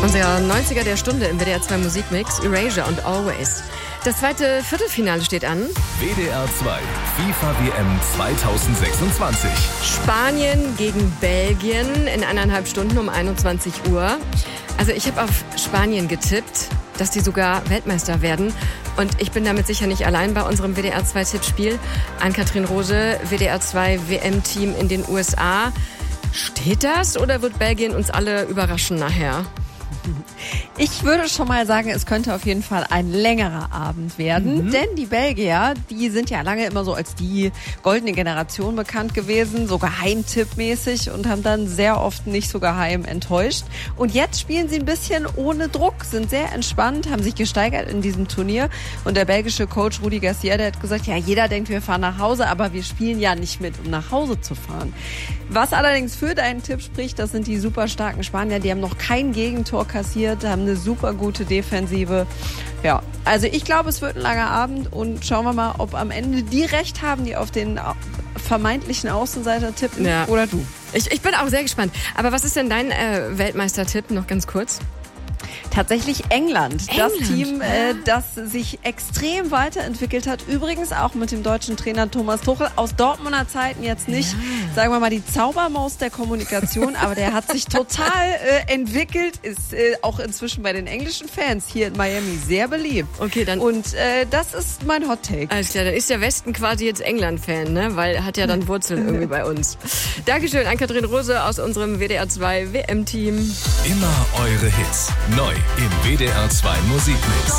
Unser 90er der Stunde im WDR 2 Musikmix, Erasure und Always. Das zweite Viertelfinale steht an. WDR 2, FIFA WM 2026. Spanien gegen Belgien in 1,5 Stunden um 21 Uhr. Also ich habe auf Spanien getippt, dass die sogar Weltmeister werden. Und ich bin damit sicher nicht allein bei unserem WDR 2 Tippspiel. Ann-Kathrin Rose, WDR 2 WM-Team in den USA. Steht das oder wird Belgien uns alle überraschen nachher? Ich würde schon mal sagen, es könnte auf jeden Fall ein längerer Abend werden, denn die Belgier, die sind ja lange immer so als die goldene Generation bekannt gewesen, so geheimtippmäßig und haben dann sehr oft nicht so geheim enttäuscht. Und jetzt spielen sie ein bisschen ohne Druck, sind sehr entspannt, haben sich gesteigert in diesem Turnier und der belgische Coach Rudi Garcia, der hat gesagt, ja, jeder denkt, wir fahren nach Hause, aber wir spielen ja nicht mit, um nach Hause zu fahren. Was allerdings für deinen Tipp spricht, das sind die super starken Spanier, die haben noch kein Gegentor kassiert, haben eine super gute Defensive. Ja, also ich glaube, es wird ein langer Abend und schauen wir mal, ob am Ende die recht haben, die auf den vermeintlichen Außenseiter tippen oder du. Ich bin auch sehr gespannt. Aber was ist denn dein Weltmeistertipp, noch ganz kurz? Tatsächlich England. Das Team, das sich extrem weiterentwickelt hat. Übrigens auch mit dem deutschen Trainer Thomas Tuchel. Aus Dortmunder Zeiten jetzt nicht, sagen wir mal, die Zaubermaus der Kommunikation, aber der hat sich total entwickelt, ist auch inzwischen bei den englischen Fans hier in Miami sehr beliebt. Okay, dann. Und das ist mein Hot Take. Alles klar, dann ist der Westen quasi jetzt England-Fan, ne? Weil hat ja dann Wurzeln irgendwie bei uns. Dankeschön, Ann-Kathrin Rose aus unserem WDR 2 WM-Team. Immer eure Hits. Neu im WDR 2 Musikmix.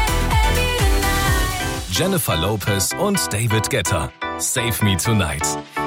Jennifer Lopez und David Guetta. Save Me Tonight.